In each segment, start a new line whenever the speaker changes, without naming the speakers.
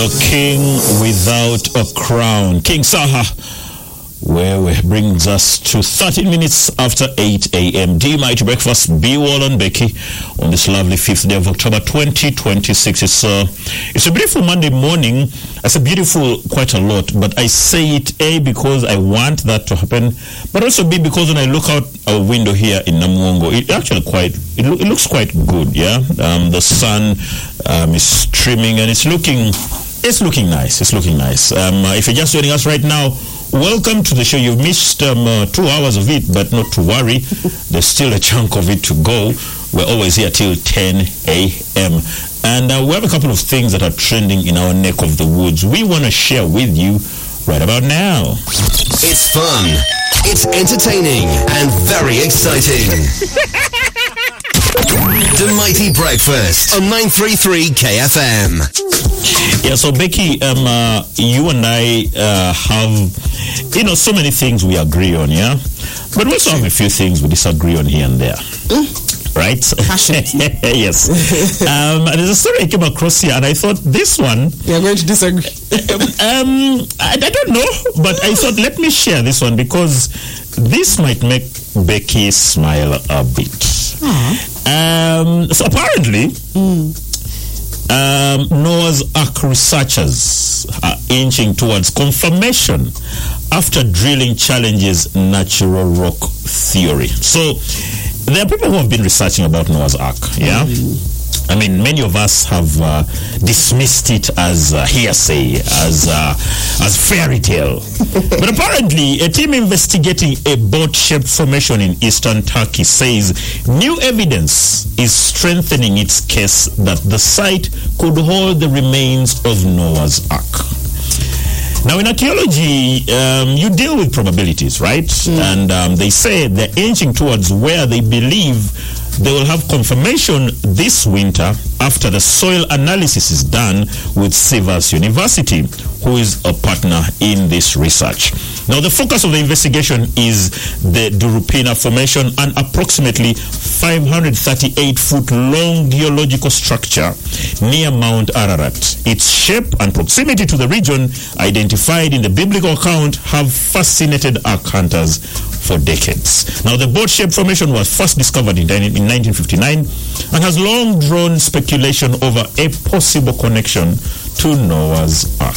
A king without a crown. King Saha, where brings us to 13 minutes after 8 a.m. D-Mighty Breakfast, B-Wall and Becky, on this lovely 5th day of October 2026. It's a beautiful Monday morning. I say beautiful quite a lot, but I say it A, because I want that to happen, but also B, because when I look out a window here in Namuongo, it actually it looks quite good, yeah? The sun is streaming and it's looking nice. It's looking nice. If you're just joining us right now, welcome to the show. You've missed 2 hours of it, but not to worry. There's still a chunk of it to go. We're always here till 10 a.m. And we have a couple of things that are trending in our neck of the woods we want to share with you right about now.
It's fun, it's entertaining, and very exciting. The Mighty Breakfast on 933 KFM.
Yeah, so Becky, you and I have, so many things we agree on, yeah? But we also have a few things we disagree on here and there. Right? Yes. There's a story I came across here, and I thought this one...
You're going to disagree?
I don't know, but I thought let me share this one because this might make Becky smile a bit. So apparently... Noah's Ark researchers are inching towards confirmation after drilling challenges natural rock theory. So there are people who have been researching about Noah's Ark, yeah? I mean, many of us have dismissed it as hearsay, as fairy tale. But apparently, a team investigating a boat-shaped formation in eastern Turkey says new evidence is strengthening its case that the site could hold the remains of Noah's Ark. Now, in archaeology, you deal with probabilities, right? And they say they're inching towards where they believe they will have confirmation this winter after the soil analysis is done with Sivas University, who is a partner in this research. Now, the focus of the investigation is the Durupina Formation, an approximately 538-foot long geological structure near Mount Ararat. Its shape and proximity to the region identified in the biblical account have fascinated ark hunters for decades. Now, the boat-shaped formation was first discovered in 1959 and has long drawn speculation over a possible connection to Noah's Ark.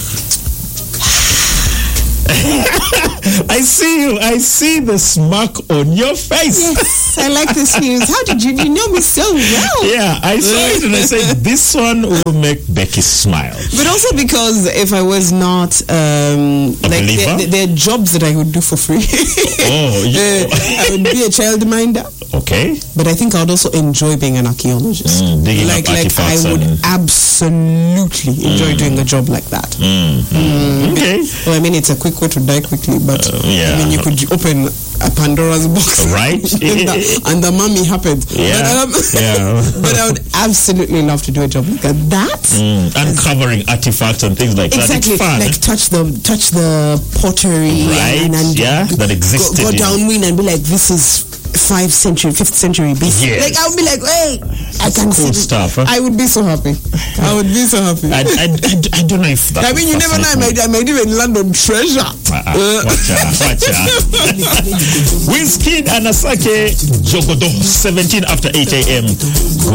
I see the smirk on your face.
Yes, I like this news. How did you know me so well?
Yeah, I saw it and I said, this one will make Becky smile.
But also because if I was not, like, there are jobs that I would do for free. I would be a childminder.
Okay.
But I think I would also enjoy being an archaeologist.
Digging up artifacts.
I would absolutely enjoy doing a job like that.
Okay.
Well, I mean, it's a quick way to die quickly, but I mean, you could open a Pandora's box,
right?
and the mummy happened.
Yeah.
But I would absolutely love to do a job like that.
Uncovering artifacts and things like that.
Exactly.
It's fun.
Like touch the pottery,
right?
and
that existed.
Go downwind and be like, this is 5th century BC.
Yes.
Like I would be like, hey, I can
cool
see
stuff. Huh?
I would be so happy. I would be so happy.
I don't know if that.
I mean, you never know. I might even land on treasure.
Watch out. Wizkid and Asake Jogodo, 17 after 8 a.m.